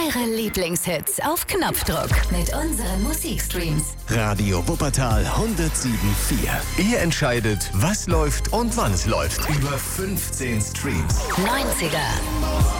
Ihre Lieblingshits auf Knopfdruck mit unseren Musikstreams. Radio Wuppertal 107.4. Ihr entscheidet, was läuft und wann es läuft. Über 15 Streams. 90er.